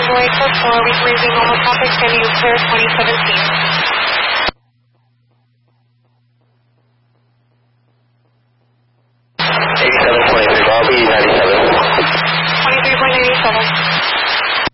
runway code 4, we've raising normal traffic, standing clear 2017.